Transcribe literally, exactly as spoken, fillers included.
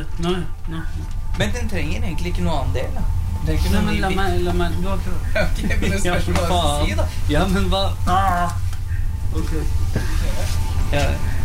Nei, nei. Men den trenger egentlig ikke noe annen del, da. Det er ikke Nei, noe men la ny meg, la meg, du har ikke... Ok, men det spørs hva du skal si, da. Ja, men hva... Ah, ok. Ja.